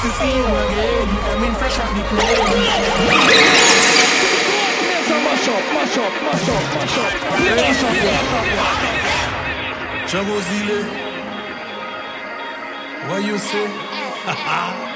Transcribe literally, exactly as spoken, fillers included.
to see you again. Coming fresh off the plane. Mash up, mash up, mash up, mash up. Mash up, mash up. Jabo Zile, what you say?